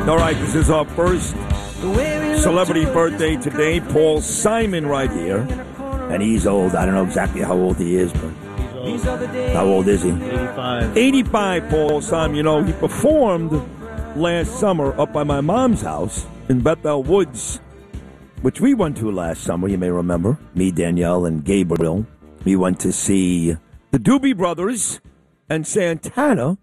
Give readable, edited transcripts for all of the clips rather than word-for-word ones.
All right, this is our first celebrity birthday today. Paul Simon right here. And he's old. I don't know exactly how old he is, but how old is he? 85. 85, Paul Simon. You know, he performed last summer up by my mom's house in Bethel Woods, which we went to last summer, you may remember. Me, Danielle, and Gabriel. We went to see the Doobie Brothers and Santana.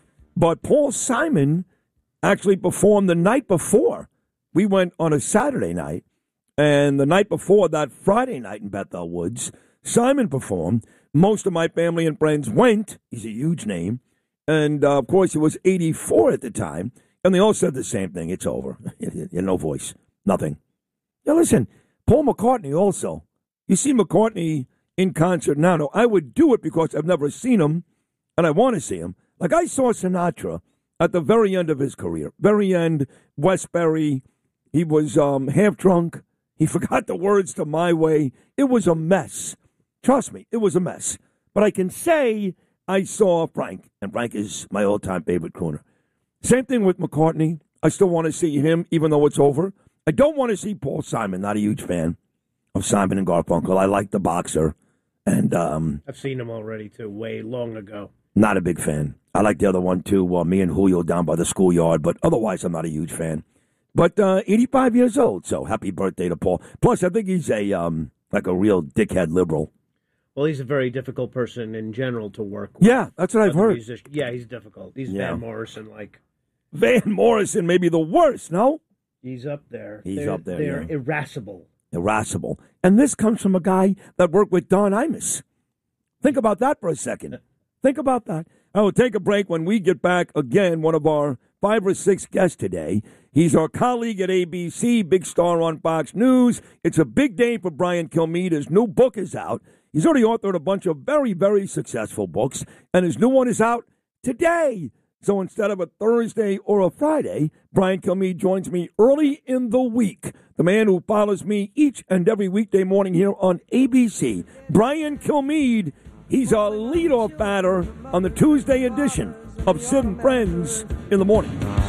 But Paul Simon actually performed the night before. We went on a Saturday night, and the night before that, Friday night in Bethel Woods, Simon performed. Most of my family and friends went. He's a huge name. And, of course, he was 84 at the time. And they all said the same thing. It's over. No voice. Nothing. Now, listen, Paul McCartney also. You see McCartney in concert now. No, I would do it because I've never seen him, and I want to see him. Like, I saw Sinatra at the very end of his career. Very end, Westbury. He was half drunk. He forgot the words to My Way. It was a mess. Trust me, it was a mess. But I can say I saw Frank, and Frank is my all-time favorite crooner. Same thing with McCartney. I still want to see him, even though it's over. I don't want to see Paul Simon. Not a huge fan of Simon and Garfunkel. I like the boxer. And I've seen him already, too, way long ago. Not a big fan. I like the other one, too, me and Julio down by the schoolyard. But otherwise, I'm not a huge fan. But 85 years old, so happy birthday to Paul. Plus, I think he's a like a real dickhead liberal. Well, he's a very difficult person in general to work with. Yeah, that's what I've heard. Yeah, he's difficult. He's Van Morrison-like. Van Morrison may be the worst, no? He's up there. He's up there, They're irascible. Irascible. And this comes from a guy that worked with Don Imus. Think about that for a second. Think about that. I will take a break. When we get back, again, one of our 5 or 6 guests today. He's our colleague at ABC, big star on Fox News. It's a big day for Brian Kilmeade. His new book is out. He's already authored a bunch of very, very successful books, and his new one is out today. So instead of a Thursday or a Friday, Brian Kilmeade joins me early in the week. The man who follows me each and every weekday morning here on ABC. Brian Kilmeade, he's a leadoff batter on the Tuesday edition of Sid and Friends in the Morning.